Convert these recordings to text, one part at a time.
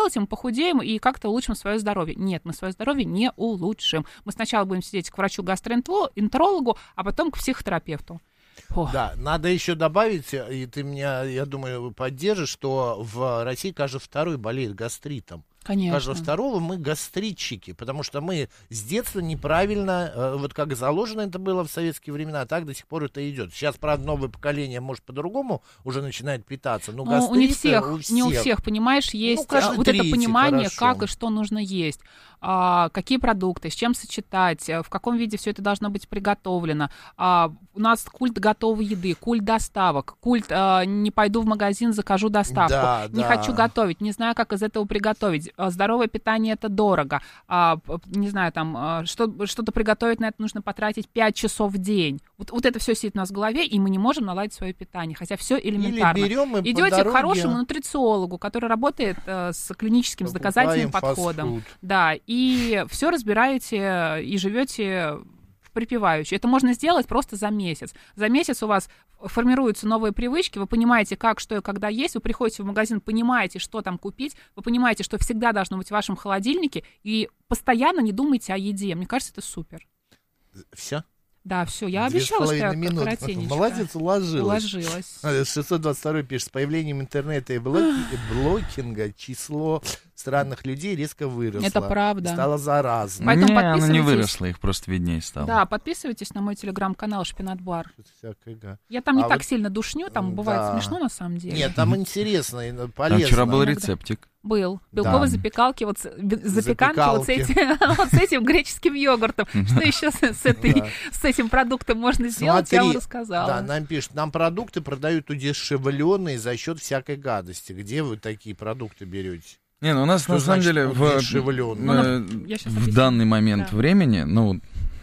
сделать, и мы похудеем и как-то улучшим свое здоровье. Нет, мы свое здоровье не улучшим. Мы сначала будем сидеть к врачу-гастроэнтерологу, а потом к психотерапевту. Ох. Да, надо еще добавить, и ты меня, я думаю, поддержишь, что в России каждый второй болеет гастритом. Конечно. Каждого второго мы гастритчики, потому что мы с детства неправильно, вот как заложено это было в советские времена, так до сих пор это идет. Сейчас, правда, новое поколение, может, по-другому уже начинает питаться, но гастриты не у всех, понимаешь, есть вот это понимание, как и что нужно есть, какие продукты, с чем сочетать, в каком виде все это должно быть приготовлено. У нас культ готовой еды, культ доставок, культ не пойду в магазин, закажу доставку, не хочу готовить, не знаю, как из этого приготовить. Здоровое питание — это дорого. Не знаю, там, что-то приготовить, на это нужно потратить 5 часов в день. Вот это все сидит у нас в голове, и мы не можем наладить свое питание, хотя все элементарно. Идете к хорошему нутрициологу, который работает с клиническим, с доказательным подходом. Да, и все разбираете, и живете припеваючи. Это можно сделать просто за месяц. За месяц у вас формируются новые привычки, вы понимаете, как, что и когда есть, вы приходите в магазин, понимаете, что там купить, вы понимаете, что всегда должно быть в вашем холодильнике, и постоянно не думайте о еде. Мне кажется, это супер. Все? Да, все, я обещала, что я коротенечко. Молодец, уложилась. 622 пишет, с появлением интернета и блокинга число странных людей резко выросло. Это правда. Стало заразно. Поэтому оно не выросло, их просто виднее стало. Да, подписывайтесь на мой телеграм-канал «Шпинат Бар». Я там не так сильно душню, там бывает смешно на самом деле. Нет, там интересно и полезно. Там вчера был рецептик. Был. Белковые запеканки, запеканки вот с этим греческим йогуртом. Что еще с этим продуктом можно сделать, я вам рассказала. Да, нам пишут, нам продукты продают удешевленные за счет всякой гадости. Где вы такие продукты берете? Не, ну у нас на самом деле в данный момент времени, ну,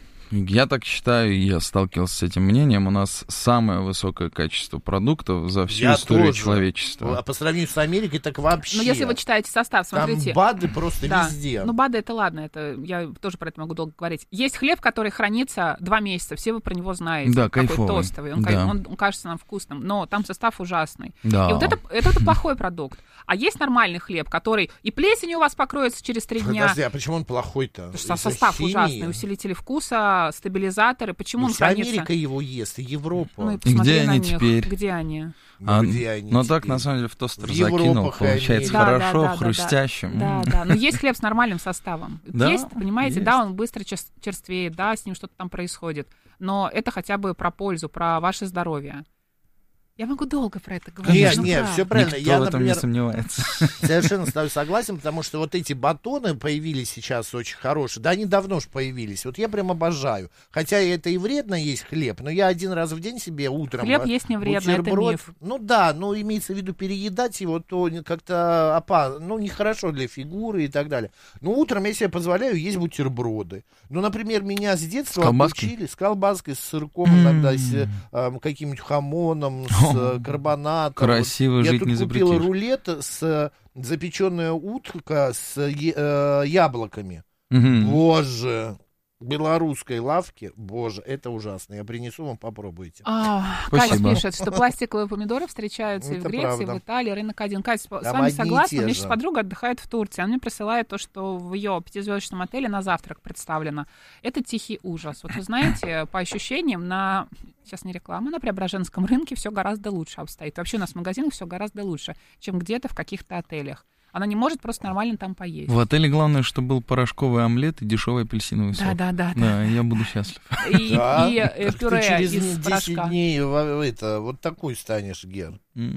я так считаю, я сталкивался с этим мнением, у нас самое высокое качество продуктов за всю историю человечества. А по сравнению с Америкой, так вообще. Но если вы читаете состав, смотрите. Там БАДы просто везде. Ну, БАДы это ладно, это я тоже про это могу долго говорить. Есть хлеб, который хранится 2 месяца, все вы про него знаете. Да, такой кайфовый. тостовый, он кажется нам вкусным, но там состав ужасный. Да. И вот это плохой продукт. А есть нормальный хлеб, который и плесень у вас покроется через 3 дня. Подожди, а почему он плохой-то? Потому что состав ужасный, усилители вкуса, стабилизаторы. Почему он хранится? Америка его ест, и Европа. Ну, и где они теперь? Где они? Но так, на самом деле, в тостер закинул, получается хорошо, хрустящим. Да, но есть хлеб с нормальным составом. Есть, понимаете, да, он быстро черствеет, да, с ним что-то там происходит. Но это хотя бы про пользу, про ваше здоровье. Я могу долго про это говорить. Нет, все правильно. Никто в этом не сомневается. Совершенно с тобой согласен, потому что вот эти батоны появились сейчас очень хорошие. Да, они давно уж появились. Вот я прям обожаю. Хотя это и вредно есть хлеб, но я один раз в день себе утром... Хлеб есть не вредно, это миф. Ну да, но имеется в виду переедать его, то как-то опасно, нехорошо для фигуры и так далее. Но утром я себе позволяю есть бутерброды. Ну, например, меня с детства обучили с колбаской, с сырком, иногда с каким-нибудь хамоном, с карбонатом. Красиво вот. жить не запретишь. Я тут купил рулет с запеченная утка с яблоками. Боже, белорусской лавки, боже, это ужасно. Я принесу вам, попробуйте. Катя пишет, что пластиковые помидоры встречаются и в Греции, и в Италии, рынок один. Катя, с вами согласна? У меня сейчас подруга отдыхает в Турции. Она мне присылает то, что в ее 5-звездочном отеле на завтрак представлено. Это тихий ужас. Вот вы знаете, по ощущениям, сейчас не реклама, на Преображенском рынке все гораздо лучше обстоит. Вообще у нас в магазинах все гораздо лучше, чем где-то в каких-то отелях. Она не может просто нормально там поесть. В отеле главное, чтобы был порошковый омлет и дешевый апельсиновый сок. Да, я буду счастлив. И пюре из порошка. Через 10 дней вот такой станешь, Гер.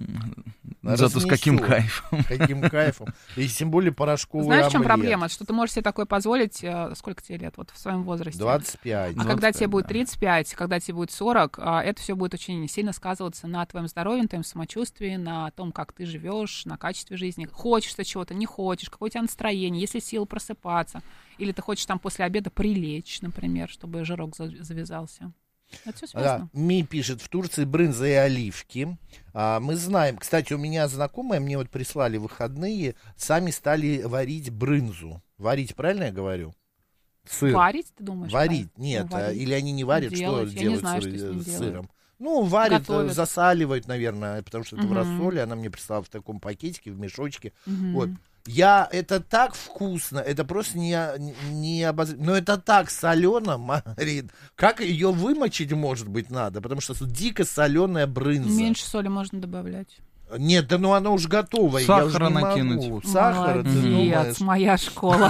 Зато с каким кайфом. Каким кайфом. И тем более порошковый омлет. Знаешь, в чем проблема? Что ты можешь себе такое позволить, сколько тебе лет, вот в своем возрасте? 25. Когда тебе будет 35, когда тебе будет 40, это все будет очень сильно сказываться на твоем здоровье, на твоем самочувствии, на том, как ты живешь, на качестве жизни. Хочешь ты чего-то, не хочешь, какое у тебя настроение, есть ли силы просыпаться, или ты хочешь там после обеда прилечь, например, чтобы жирок завязался. Это все связано. Да. Ми пишет, в Турции брынза и оливки. Мы знаем, кстати, у меня знакомые, мне вот прислали выходные, сами стали варить брынзу. Варить, правильно я говорю? Сыр. Варить, ты думаешь? Варить, нет. Варить. Или они не варят, делать. что Я не делают знаю, что с ним сыром? делают. Ну, варят, Готовят. засаливают, наверное, потому что это в рассоле. Она мне прислала в таком пакетике, в мешочке. Вот. Это так вкусно, это просто но это так солено, Марин. Как ее вымочить, может быть, надо? Потому что дико соленая брынза. Меньше соли можно добавлять. Нет, да ну она уже готова. Сахара накинуть. Сахара, ты думаешь? Моя школа.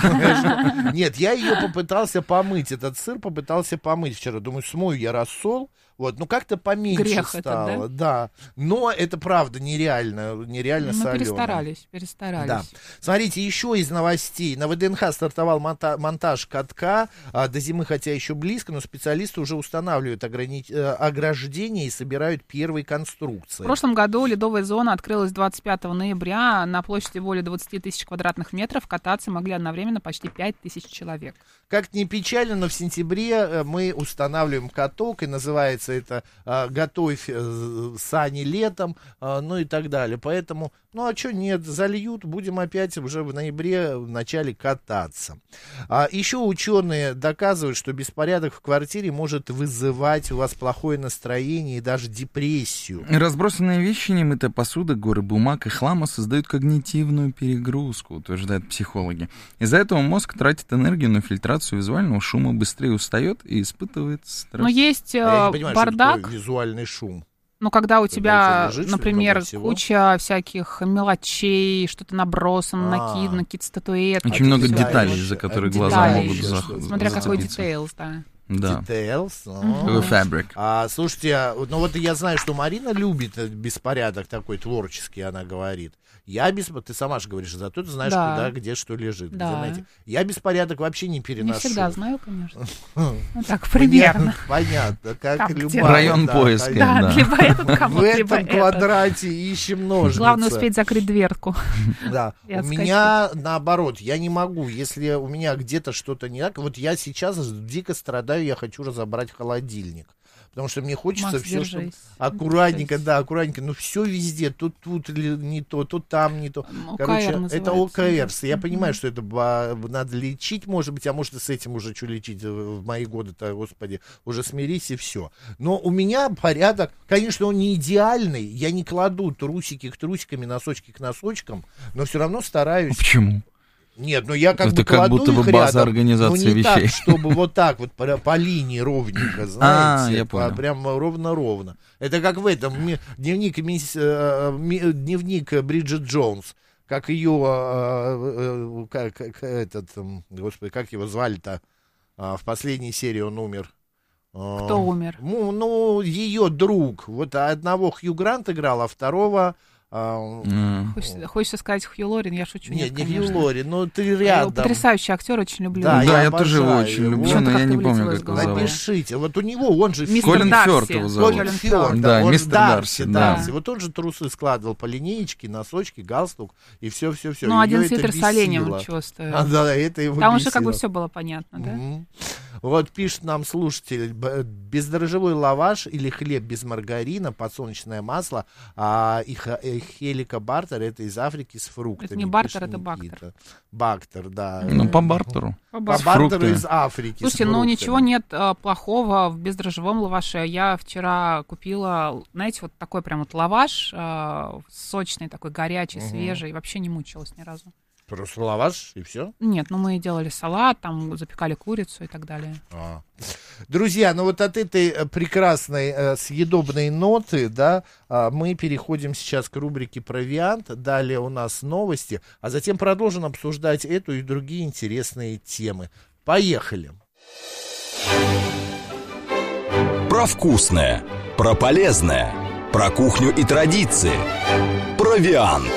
Нет, я ее попытался помыть, этот сыр попытался помыть вчера. Думаю, смою я рассол. Вот, ну как-то поменьше грех стало, это, да. Но это правда нереально солено. Перестарались. Да. Смотрите, еще из новостей. На ВДНХ стартовал монтаж катка. До зимы, хотя еще близко, но специалисты уже устанавливают ограждения и собирают первые конструкции. В прошлом году ледовая зона открылась 25 ноября. На площади более 20 тысяч квадратных метров. Кататься могли одновременно почти 5 тысяч человек. Как ни печально, но в сентябре мы устанавливаем каток, и называется это «Готовь сани летом», ну и так далее. Поэтому, ну а что нет, зальют, будем опять уже в ноябре в начале кататься. Еще ученые доказывают, что беспорядок в квартире может вызывать у вас плохое настроение и даже депрессию. Разбросанные вещи, немытая посуда, горы бумаг и хлама создают когнитивную перегрузку, утверждают психологи. Из-за этого мозг тратит энергию на фильтрацию визуального шума, быстрее устает и испытывает стресс. Но есть бардак. Визуальный шум. Ну, когда у тебя, например, куча всяких мелочей, что-то набросано, накидано, какие-то статуэтки. Очень много деталей, за которые глаза могут Смотря какой детейлс, да. Да. Details. Fabric. Слушайте, ну вот я знаю, что Марина любит беспорядок такой творческий, она говорит. Ты сама же говоришь, зато ты знаешь, куда, где что лежит. Да. Знаете, я беспорядок вообще не переношу. Не всегда знаю, конечно. Ну так, примерно. Понятно, как любая. Район поиска. Да, либо этот комод, в этом квадрате ищем ножницы. Главное успеть закрыть дверку. Да, у меня наоборот, я не могу, если у меня где-то что-то не так. Вот я сейчас дико страдаю, я хочу разобрать холодильник. Потому что мне хочется все, чтобы аккуратненько, но все везде, тут не то, тут там не то. Короче, это ОКР. Я понимаю, что это надо лечить, может быть, а может и с этим уже что лечить в мои годы-то, господи, уже смирись и все. Но у меня порядок, конечно, он не идеальный, я не кладу трусики к трусикам, носочки к носочкам, но все равно стараюсь. Почему? Нет, ну я как это бы кладу будто бы их база рядом, организации но не вещей. так, чтобы вот так вот по линии ровненько, знаете, я понял. Прям ровно-ровно. Это как в этом дневник Бриджит Джонс, как ее, господи, как его звали-то, в последней серии он умер. Кто умер? Ну, ее друг. Вот одного Хью Грант играл, а второго... Хочется сказать Хью Лорин, я шучу. Нет, не Хью Лорин, но ты рядом. Потрясающий актер, очень люблю. Да, я тоже его очень люблю, но я не помню, как его зовут. Напишите, вот у него, он же... Колин Фёрд его зовут. Колин Фёрд, да, мистер Дарси. Вот он же трусы складывал по линеечке, носочки, галстук и все. Ну, один свитер с оленем чего стоит. Да, это его там бесило. уже как бы все было понятно, да? Вот пишет нам слушатель, бездрожжевой лаваш или хлеб без маргарина, подсолнечное масло, и хеликобартер, это из Африки с фруктами. Это не бартер, это бактер. Бактер, да. Ну, по бартеру. По бартеру из Африки. Слушайте, ну ничего нет плохого в бездрожжевом лаваше. Я вчера купила, знаете, вот такой прям вот лаваш, сочный такой, горячий, свежий, вообще не мучилась ни разу. Просто лаваш и все? Нет, ну мы делали салат, там запекали курицу и так далее. Друзья, ну вот от этой прекрасной съедобной ноты, да, мы переходим сейчас к рубрике «Провиант». Далее у нас новости, а затем продолжим обсуждать эту и другие интересные темы. Поехали! Про вкусное, про полезное, про кухню и традиции. «Провиант».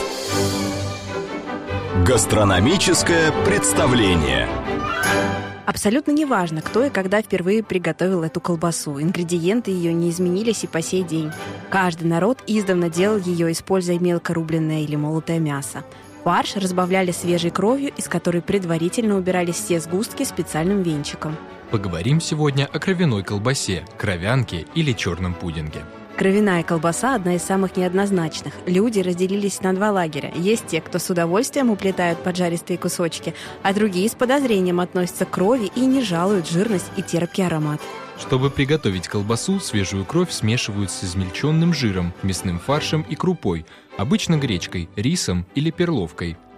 Гастрономическое представление. Абсолютно неважно, кто и когда впервые приготовил эту колбасу. Ингредиенты ее не изменились и по сей день. Каждый народ издавна делал ее, используя мелко рубленное или молотое мясо. Фарш разбавляли свежей кровью, из которой предварительно убирались все сгустки специальным венчиком. Поговорим сегодня о кровяной колбасе, кровянке или черном пудинге. Кровяная колбаса – одна из самых неоднозначных. Люди разделились на два лагеря. Есть те, кто с удовольствием уплетают поджаристые кусочки, а другие с подозрением относятся к крови и не жалуют жирность и терпкий аромат. Чтобы приготовить колбасу, свежую кровь смешивают с измельченным жиром, мясным фаршем и крупой, обычно гречкой, рисом или перловкой.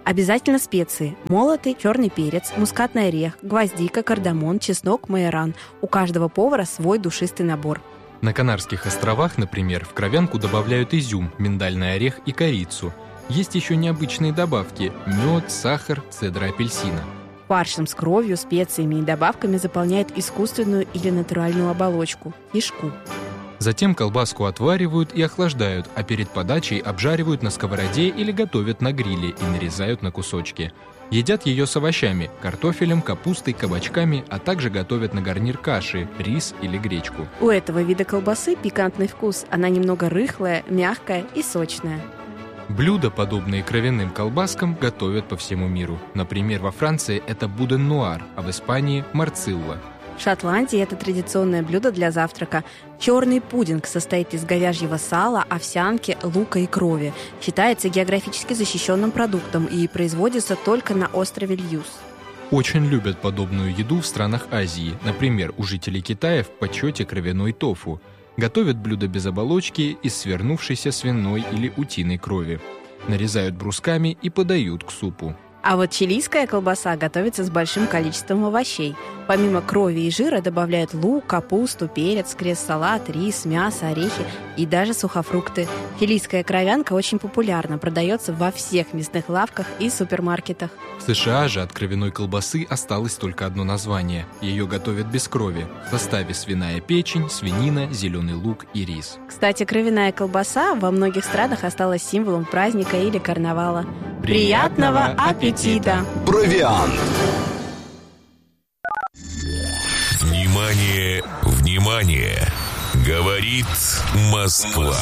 Обязательно специи. Молотый черный перец, мускатный орех, гвоздика, кардамон, чеснок, майоран. У каждого повара свой душистый набор. На Канарских островах, например, в кровянку добавляют изюм, миндальный орех и корицу. Есть еще необычные добавки – мед, сахар, цедра апельсина. Фаршем с кровью, специями и добавками заполняют искусственную или натуральную оболочку – кишку. Затем колбаску отваривают и охлаждают, а перед подачей обжаривают на сковороде или готовят на гриле и нарезают на кусочки. Едят ее с овощами – картофелем, капустой, кабачками, а также готовят на гарнир каши, рис или гречку. У этого вида колбасы пикантный вкус. Она немного рыхлая, мягкая и сочная. Блюда, подобные кровяным колбаскам, готовят по всему миру. Например, во Франции это буден-нуар, а в Испании – морцилла. В Шотландии это традиционное блюдо для завтрака. Черный пудинг состоит из говяжьего сала, овсянки, лука и крови. Считается географически защищенным продуктом и производится только на острове Льюс. Очень любят подобную еду в странах Азии. Например, у жителей Китая в почете кровяной тофу. Готовят блюдо без оболочки из свернувшейся свиной или утиной крови. Нарезают брусками и подают к супу. А вот чилийская колбаса готовится с большим количеством овощей. Помимо крови и жира добавляют лук, капусту, перец, крест-салат, рис, мясо, орехи и даже сухофрукты. Чилийская кровянка очень популярна, продается во всех мясных лавках и супермаркетах. В США же от кровяной колбасы осталось только одно название. Ее готовят без крови. В составе свиная печень, свинина, зеленый лук и рис. Кстати, кровяная колбаса во многих странах осталась символом праздника или карнавала. Приятного аппетита! Провиант. Внимание, внимание! Говорит Москва.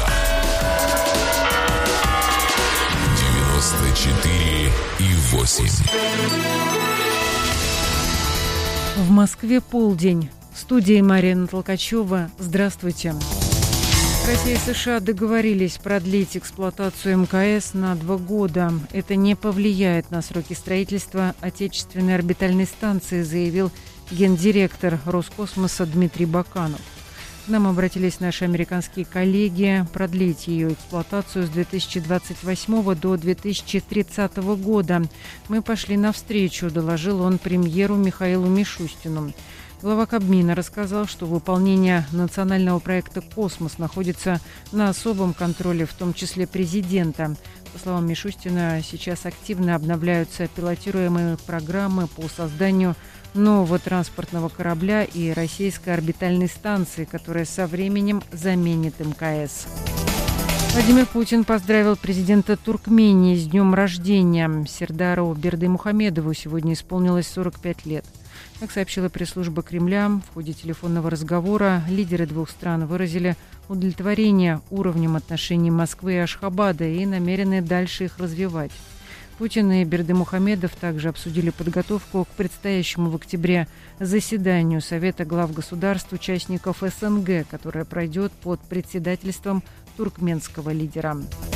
94,8. В Москве полдень. В студии Марина Толкачева. Здравствуйте. Россия и США договорились продлить эксплуатацию МКС на 2 года. Это не повлияет на сроки строительства отечественной орбитальной станции, заявил гендиректор Роскосмоса Дмитрий Баканов. К нам обратились наши американские коллеги продлить ее эксплуатацию с 2028 до 2030 года. Мы пошли навстречу, доложил он премьеру Михаилу Мишустину. Глава Кабмина рассказал, что выполнение национального проекта «Космос» находится на особом контроле, в том числе президента. По словам Мишустина, сейчас активно обновляются пилотируемые программы по созданию нового транспортного корабля и российской орбитальной станции, которая со временем заменит МКС. Владимир Путин поздравил президента Туркмении с днем рождения. Сердару Бердымухамедову сегодня исполнилось 45 лет. Как сообщила пресс-служба Кремля, в ходе телефонного разговора лидеры двух стран выразили удовлетворение уровнем отношений Москвы и Ашхабада и намерены дальше их развивать. Путин и Бердымухамедов также обсудили подготовку к предстоящему в октябре заседанию Совета глав государств участников СНГ, которое пройдет под председательством туркменского лидера.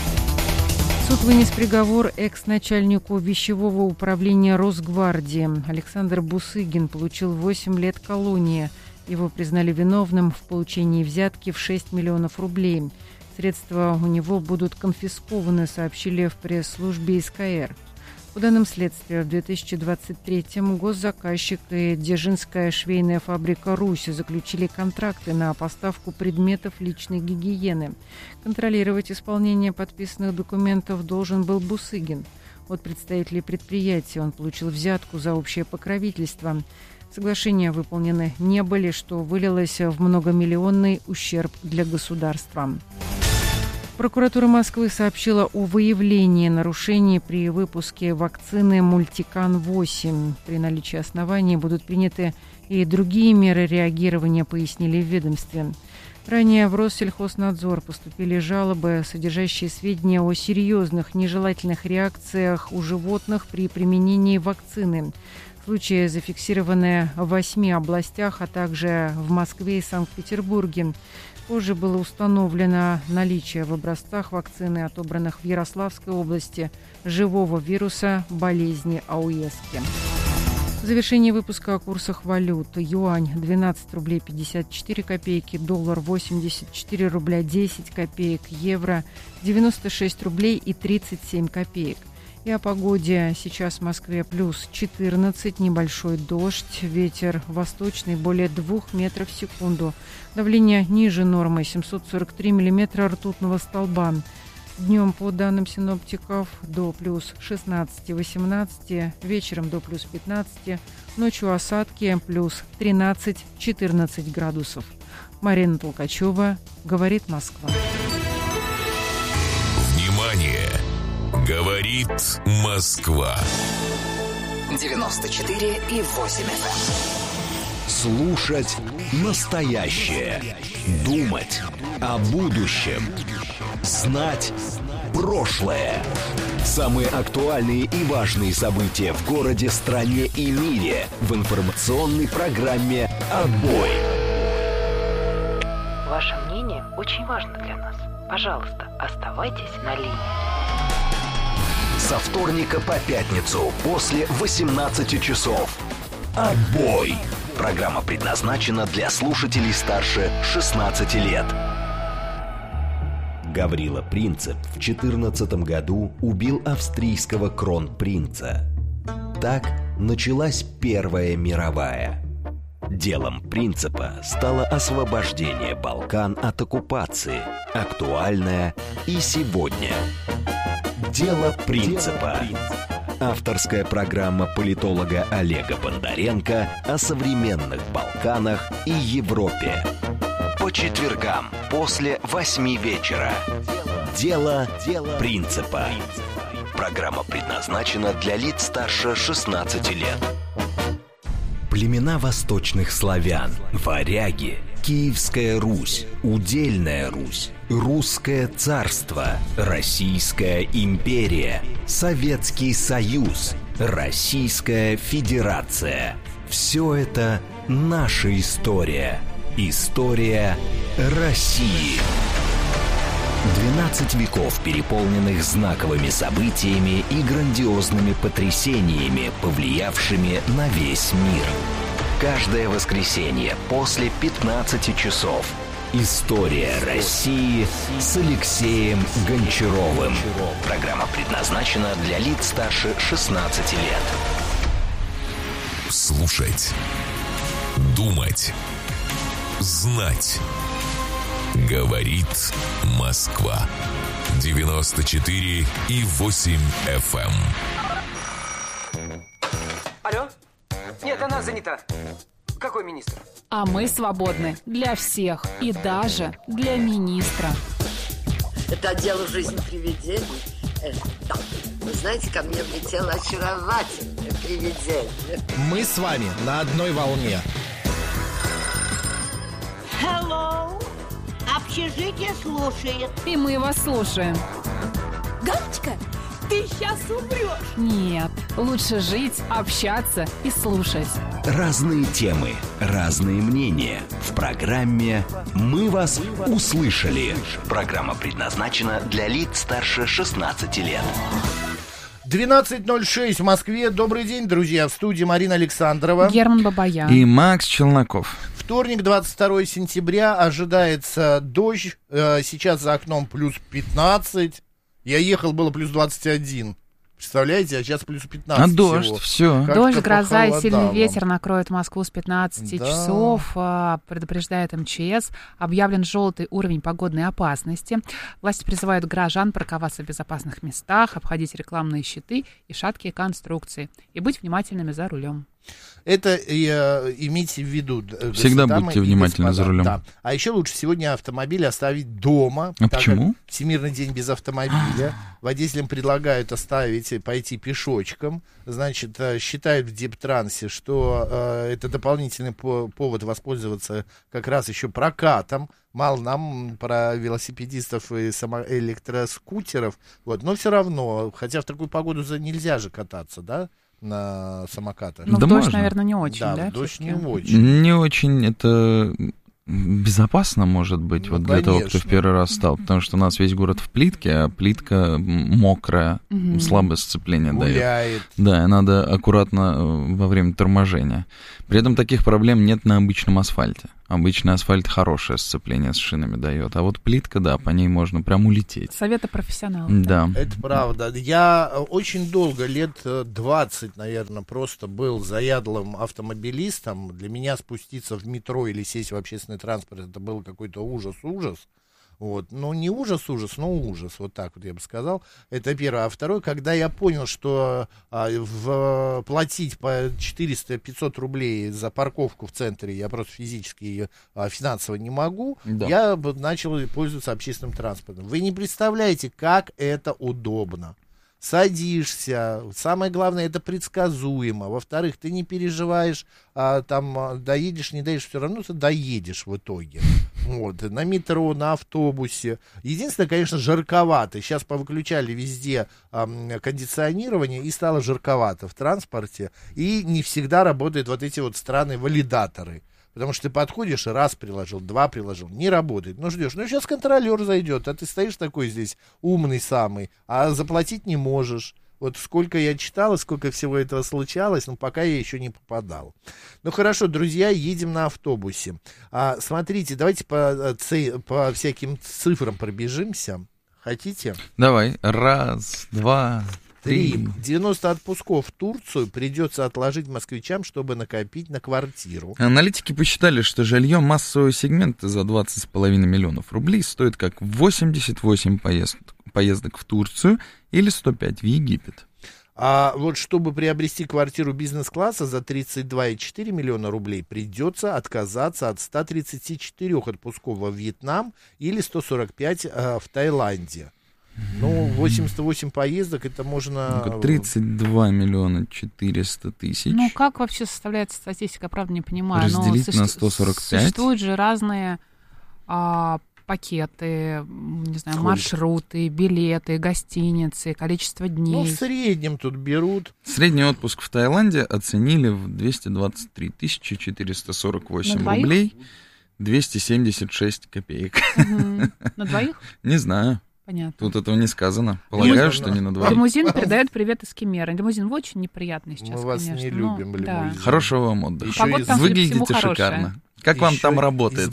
Суд вынес приговор экс-начальнику вещевого управления Росгвардии. Александр Бусыгин получил 8 лет колонии. Его признали виновным в получении взятки в 6 миллионов рублей. Средства у него будут конфискованы, сообщили в пресс-службе СКР. По данным следствия, в 2023-м госзаказчик и Дзержинская швейная фабрика «Русь» заключили контракты на поставку предметов личной гигиены. Контролировать исполнение подписанных документов должен был Бусыгин. От представителей предприятия он получил взятку за общее покровительство. Соглашения выполнены не были, что вылилось в многомиллионный ущерб для государства. Прокуратура Москвы сообщила о выявлении нарушений при выпуске вакцины «Мультикан-8». При наличии оснований будут приняты и другие меры реагирования, пояснили в ведомстве. Ранее в Россельхознадзор поступили жалобы, содержащие сведения о серьезных нежелательных реакциях у животных при применении вакцины. Случаи зафиксированы в 8 областях, а также в Москве и Санкт-Петербурге. Позже было установлено наличие в образцах вакцины, отобранных в Ярославской области, живого вируса болезни АУЕСки. В завершении выпуска о курсах валют. Юань 12 рублей 54 копейки, доллар 84 рубля 10 копеек, евро 96 рублей и 37 копеек. И о погоде. Сейчас в Москве плюс 14, небольшой дождь, ветер восточный более 2 метров в секунду. Давление ниже нормы 743 миллиметра ртутного столба. Днем, по данным синоптиков, до плюс 16-18, вечером до плюс 15, ночью осадки плюс 13-14 градусов. Марина Толкачева, говорит Москва. Внимание! Говорит Москва. 94,8 FM. Слушать настоящее. Думать о будущем. Знать прошлое. Самые актуальные и важные события в городе, стране и мире в информационной программе «Отбой». Ваше мнение очень важно для нас. Пожалуйста, оставайтесь на линии. Со вторника по пятницу после 18 часов. «Отбой». Программа предназначена для слушателей старше 16 лет. Гаврила Принцип в 14 году убил австрийского кронпринца. Так началась Первая мировая. Делом Принципа стало освобождение Балкан от оккупации, актуальное и сегодня. Дело Принципа. Авторская программа политолога Олега Бондаренко о современных Балканах и Европе. По четвергам после 8 вечера. Дело Принципа. Программа предназначена для лиц старше 16 лет. Племена восточных славян, варяги, Киевская Русь, Удельная Русь, Русское царство, Российская империя, Советский Союз, Российская Федерация. Все это наша история. История России. 12 веков, переполненных знаковыми событиями и грандиозными потрясениями, повлиявшими на весь мир. Каждое воскресенье после 15 часов. История России с Алексеем Гончаровым. Программа предназначена для лиц старше 16 лет. Слушать. Думать. Знать. Говорит Москва. 94,8 FM. Алло? Нет, она занята. Какой министр? А мы свободны для всех и даже для министра. Это отдел жизни привидений. Да. Вы знаете, ко мне влетело очаровательное привидение. Мы с вами на одной волне. Hello. Общежитие слушает. И мы вас слушаем. Галочка, ты сейчас умрешь. Нет, лучше жить, общаться и слушать. Разные темы, разные мнения. В программе «Мы вас услышали». Программа предназначена для лиц старше 16 лет. 12:06 в Москве. Добрый день, друзья. В студии Марина Александрова, Герман Бабаян и Макс Челноков. Вторник, 22 сентября. Ожидается дождь. Сейчас за окном плюс 15. Я ехал, было плюс 21. Представляете, а сейчас плюс 15 А дождь, все. Дождь, гроза и сильный ветер накроют Москву с 15 часов, предупреждает МЧС. Объявлен желтый уровень погодной опасности. Власти призывают горожан парковаться в безопасных местах, обходить рекламные щиты и шаткие конструкции и быть внимательными за рулем. Это имейте в виду. Всегда будьте внимательны за рулем. Да. А еще лучше сегодня автомобиль оставить дома. А почему? Всемирный день без автомобиля. Водителям предлагают оставить, пойти пешочком. Значит, считают в Дептрансе, что это дополнительный повод воспользоваться как раз еще прокатом. Мало нам про велосипедистов и электроскутеров. Вот. Но все равно, хотя в такую погоду нельзя же кататься, да? На самокатах. Ну, да, дождь, наверное, не очень, да? Дождь не очень. Не очень это безопасно, может быть, вот для того, кто в первый раз стал. Потому что у нас весь город в плитке, а плитка мокрая, слабое сцепление дает. Да, и надо аккуратно во время торможения. При этом таких проблем нет на обычном асфальте. Обычно асфальт хорошее сцепление с шинами дает, а вот плитка, да, по ней можно прям улететь. Советы профессионалов. Да. Это правда. Я очень долго, лет 20, наверное, просто был заядлым автомобилистом. Для меня спуститься в метро или сесть в общественный транспорт, это был какой-то ужас-ужас. Вот. Ну, не ужас-ужас, но ужас, вот так вот я бы сказал. Это первое. А второе, когда я понял, что платить по 400-500 рублей за парковку в центре я просто физически финансово не могу, я начал пользоваться общественным транспортом. Вы не представляете, как это удобно. Садишься, самое главное, это предсказуемо. Во-вторых, ты не переживаешь, там доедешь, не доедешь, все равно ты доедешь в итоге. Вот, на метро, на автобусе. Единственное, конечно, жарковато. Сейчас повыключали везде кондиционирование, и стало жарковато в транспорте. И не всегда работают вот эти вот странные валидаторы. Потому что ты подходишь, раз приложил, два приложил, не работает. Ну, ждешь. Ну, сейчас контролер зайдет, а ты стоишь такой здесь умный самый, а заплатить не можешь. Вот сколько я читал, и сколько всего этого случалось, но пока я еще не попадал. Ну, хорошо, друзья, едем на автобусе. Смотрите, давайте по всяким цифрам пробежимся. Хотите? Давай. 1, 2, 3. 90 отпусков в Турцию придется отложить москвичам, чтобы накопить на квартиру. Аналитики посчитали, что жилье массового сегмента за 20,5 миллионов рублей стоит как 88 поездок в Турцию или 105 в Египет. А вот чтобы приобрести квартиру бизнес-класса за 32,4 миллиона рублей, придется отказаться от 134 отпусков во Вьетнам или 145 в Таиланде. Ну, 88 поездок, это можно... 32 миллиона 400 тысяч. Ну, как вообще составляется статистика, правда, не понимаю. Разделить на 145. Существуют же разные пакеты, не знаю, маршруты, билеты, гостиницы, количество дней. Ну, в среднем тут берут. Средний отпуск в Таиланде оценили в 223 448 рублей 276 копеек. На двоих? Не знаю. Понятно. Тут этого не сказано. Полагаю, что не на двоих. Лимузин передает привет из Кемера. Лимузин очень неприятный сейчас, мы вас конечно. Не любим, лимузин. Хорошего вам отдыха. Выглядите шикарно. Как вам там работает?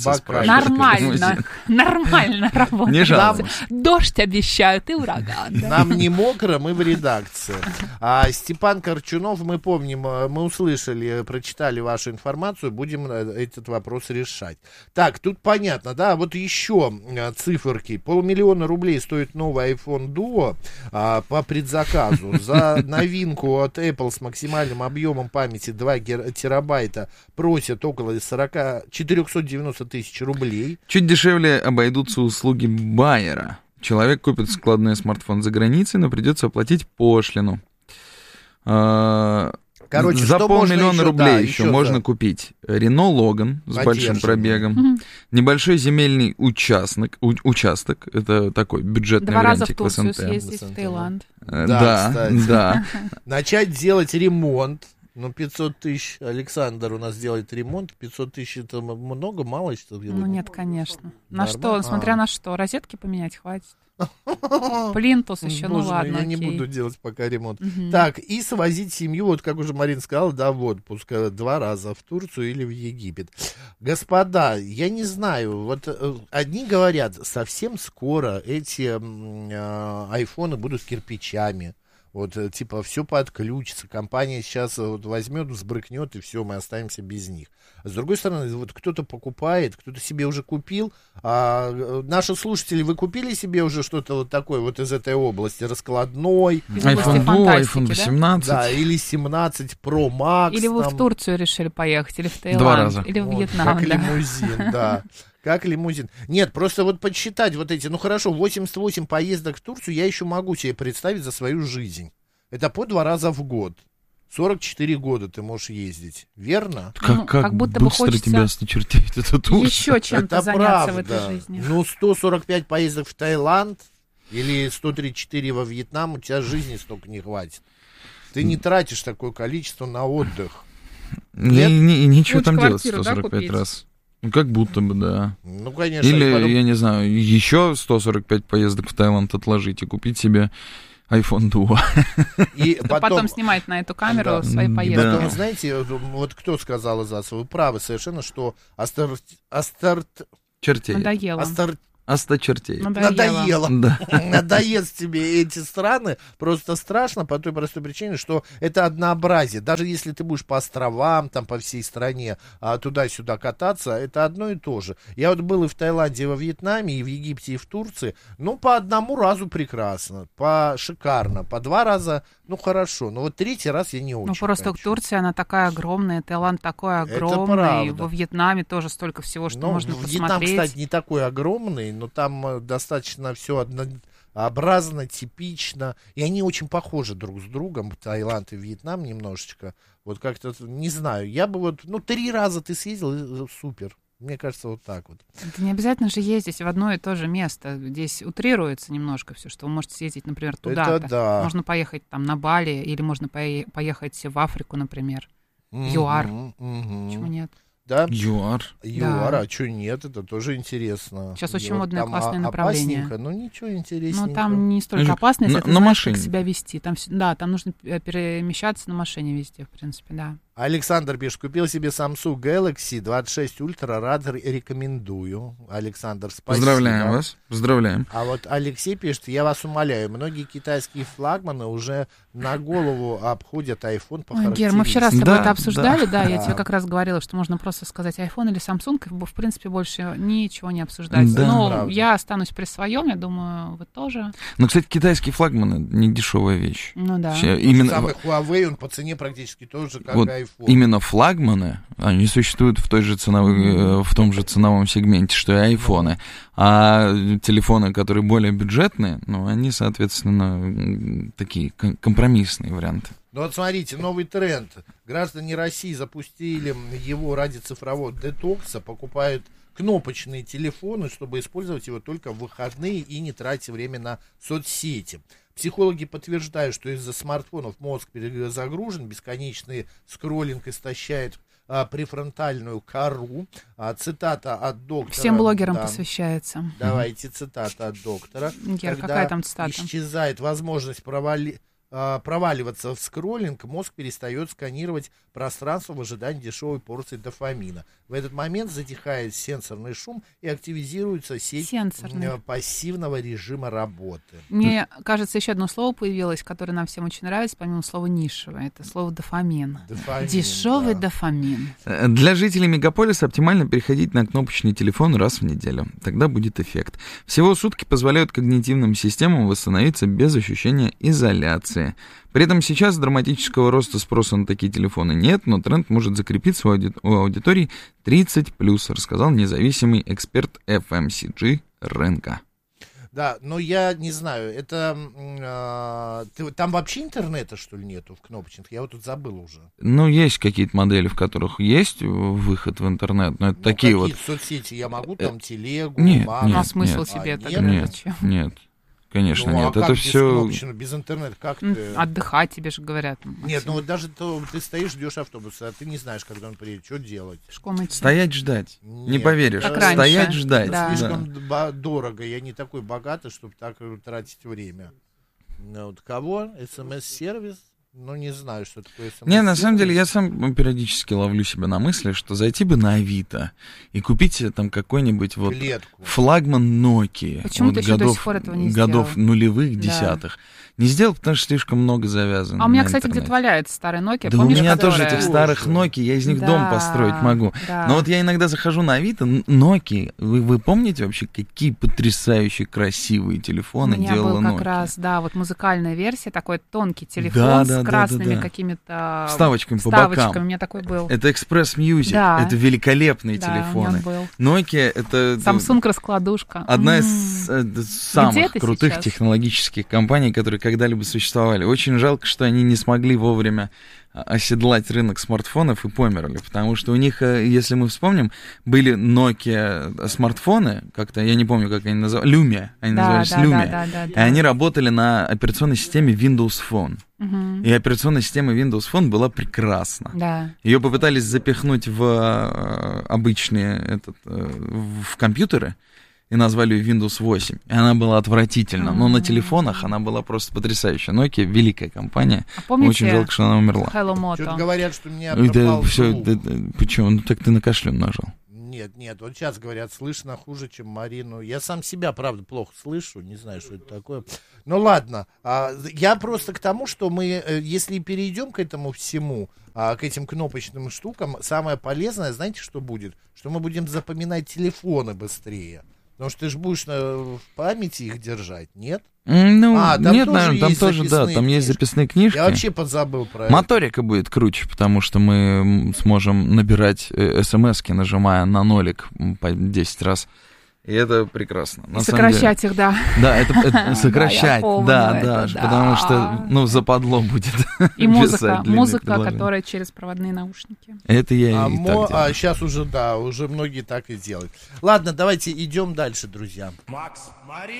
Нормально работает. Не жалуюсь. Дождь обещают и ураган. Нам не мокро, мы в редакции. Степан Корчунов, мы помним, мы услышали, прочитали вашу информацию, будем этот вопрос решать. Так, тут понятно, да, вот еще циферки. 500 000 рублей стоит новый iPhone Duo по предзаказу. За новинку от Apple с максимальным объемом памяти 2 терабайта просят около 490 тысяч рублей. Чуть дешевле обойдутся услуги байера. Человек купит складной смартфон за границей, но придется оплатить пошлину. Короче, за 500 000 рублей еще можно купить Renault Logan с большим пробегом, небольшой земельный участок, это такой бюджетный 2 вариантик раза в Турцию СНТ. съездить в Таиланд. Да. Начать делать ремонт. Ну, 500 тысяч, Александр у нас делает ремонт, 500 тысяч это много, мало что ли? Ну, нет, конечно. На что, смотря на что, розетки поменять хватит. Плинтус еще, ну ладно. Я не буду делать пока ремонт. Так, и свозить семью, вот как уже Марина сказала, да, в отпуск 2 раза в Турцию или в Египет. Господа, я не знаю, вот одни говорят, совсем скоро эти айфоны будут кирпичами. Вот, типа, все подключится, компания сейчас вот возьмет, взбрыкнет, и все, мы останемся без них. А с другой стороны, вот кто-то покупает, кто-то себе уже купил. Наши слушатели, вы купили себе уже что-то вот такое вот из этой области, раскладной? iPhone 2, iPhone 18. Да, или 17 Pro Max. Или вы в Турцию решили поехать, или в Таиланд, 2 раза. или в Вьетнам. Как лимузин, да. Как лимузин. Нет, просто вот подсчитать вот эти, ну хорошо, 88 поездок в Турцию я еще могу себе представить за свою жизнь. Это по 2 раза в год. 44 года ты можешь ездить, верно? Как будто бы хочется тебя осточертеть этот ужас. Еще чем-то это заняться правда. В этой жизни. Ну, 145 поездок в Таиланд или 134 во Вьетнам, у тебя жизни столько не хватит. Ты не тратишь такое количество на отдых. Нечего Лучше там делать квартиру, 145 раз. Ну, как будто бы, да. Ну, конечно. Или, я не знаю, еще 145 поездок в Таиланд отложить и купить себе iPhone Duo. И потом снимать на эту камеру свои поездки. И потом, знаете, вот кто сказал из вас, вы правы совершенно, что чертей. Надоело. Осточертей. Надоело. Да. Надоест тебе эти страны. Просто страшно по той простой причине, что это однообразие. Даже если ты будешь по островам, там по всей стране туда-сюда кататься, это одно и то же. Я вот был и в Таиланде, и во Вьетнаме, и в Египте, и в Турции. Ну, по одному разу прекрасно, по шикарно, по 2 раза, ну, хорошо. Но вот 3-й раз я не очень. Ну, просто хочу. Турция, она такая огромная, Таиланд такой огромный. Во Вьетнаме тоже столько всего, что можно посмотреть. Вьетнам, кстати, не такой огромный, но там достаточно все однообразно, типично, и они очень похожи друг с другом, Таиланд и Вьетнам немножечко, вот как-то, не знаю, я бы вот, 3 раза ты съездил, супер, мне кажется, вот так вот. Это не обязательно же ездить в одно и то же место, здесь утрируется немножко все, что вы можете съездить, например, туда-то, да. Можно поехать там на Бали, или можно поехать в Африку, например, ЮАР, почему нет? Да? ЮАР. ЮАР, а что нет, это тоже интересно. Сейчас очень модное, классное направление. Но ничего интересненького. Но там не столько опасно, если ты на знаешь, машине. как себя вести. Там нужно перемещаться на машине везде, в принципе, да. Александр пишет, купил себе Samsung Galaxy 26 Ultra, рад, рекомендую. Александр, спасибо. Поздравляем вас, поздравляем. А вот Алексей пишет, я вас умоляю, многие китайские флагманы уже на голову обходят iPhone по характеристикам. Гер, мы вчера с тобой это обсуждали, да, я тебе как раз говорила, что можно просто сказать iPhone или Samsung, и, в принципе, больше ничего не обсуждать. Да, но правда. я останусь при своем, я думаю, вы тоже. Но, кстати, китайские флагманы не дешевая вещь. Ну да. Именно... Самый Huawei, он по цене практически тоже, как вот iPhone. Именно флагманы, они существуют в том же ценовом сегменте, что и айфоны. А телефоны, которые более бюджетные, они, соответственно, такие компромиссные варианты. Ну вот смотрите, новый тренд. Граждане России запустили его ради цифрового детокса, покупают кнопочные телефоны, чтобы использовать его только в выходные и не тратить время на соцсети. Психологи подтверждают, что из-за смартфонов мозг перезагружен, бесконечный скроллинг истощает префронтальную кору. Цитата от доктора. Всем блогерам посвящается. Давайте, цитата от доктора. Гер, какая там цитата? Исчезает возможность проваливаться в скроллинг, мозг перестает сканировать пространство в ожидании дешевой порции дофамина. В этот момент затихает сенсорный шум и активизируется сеть пассивного режима работы. Мне кажется, еще одно слово появилось, которое нам всем очень нравится, помимо слова нишевое. Это слово дофамин. Дешевый дофамин. Для жителей мегаполиса оптимально переходить на кнопочный телефон раз в неделю. Тогда будет эффект. Всего сутки позволяют когнитивным системам восстановиться без ощущения изоляции. При этом сейчас драматического роста спроса на такие телефоны нет, но тренд может закрепиться у аудитории 30+, рассказал независимый эксперт FMCG рынка. Да, но я не знаю, это там вообще интернета, что ли, нету в кнопочных? Я вот тут забыл уже. Есть какие-то модели, в которых есть выход в интернет, но это такие вот... соцсети я могу, там телегу, а смысл себе тогда? Нет. Конечно, нет. Это все без интернета, как ты... Отдыхать тебе же говорят. Нет, вот даже ты стоишь, ждешь автобуса, а ты не знаешь, когда он приедет, что делать. Стоять, ждать. Не поверишь. Стоять, ждать. Да. Слишком дорого. Я не такой богатый, чтобы так тратить время. Вот кого? СМС-сервис? Не знаю, что такое СМС-сервис. Не, на самом деле, я сам периодически ловлю себя на мысли, что зайти бы на Авито и купить себе там какой-нибудь флагман Nokia. Почему ты еще до сих пор этого не сделал? Годов нулевых, десятых. Не сделал, потому что слишком много завязано. А у меня, кстати, где-то валяется старая Nokia. Да, помнишь, у меня тоже этих старых Nokia, я из них дом построить могу. Да. Но вот я иногда захожу на Авито, Nokia, вы помните вообще, какие потрясающие красивые телефоны делала Nokia? У меня был как раз, вот музыкальная версия, такой тонкий телефон с красными какими-то... Вставочками по бокам. У меня такой был. Это Express Music, это великолепные телефоны. Nokia это... Samsung раскладушка. Одна из самых крутых технологических компаний, которые когда-либо существовали. Очень жалко, что они не смогли вовремя оседлать рынок смартфонов и померли, потому что у них, если мы вспомним, были Nokia смартфоны, как-то, я не помню, как они назывались, Lumia, они назывались Lumia, и они работали на операционной системе Windows Phone. И операционная система Windows Phone была прекрасна. Ее попытались запихнуть в обычные, в компьютеры, и назвали ее Windows 8. И она была отвратительна. Но на телефонах она была просто потрясающая. Nokia — великая компания. А помните, очень жалко, что она умерла. Hello Moto? Что-то говорят, что меня пропал звук. Почему? Ну так ты на кашлю нажал. Нет, вот сейчас говорят, слышно хуже, чем Марину. Я сам себя, правда, плохо слышу, не знаю, что это такое. Ну ладно, я просто к тому, что мы, если перейдем к этому всему, к этим кнопочным штукам, самое полезное, знаете, что будет? Что мы будем запоминать телефоны быстрее. Потому что ты же будешь в памяти их держать, нет? Ну, нет, наверное, там тоже, да, там есть записные книжки. Я вообще подзабыл про это. Моторика будет круче, потому что мы сможем набирать смс-ки, нажимая на нолик по 10 раз. И это прекрасно. И сокращать их, да. Да, это сокращать, да, потому что, ну, западло будет. И музыка, которая через проводные наушники. Это я и так делаю. А сейчас уже, да, уже многие так и делают. Ладно, давайте идем дальше, друзья. Макс, Мария.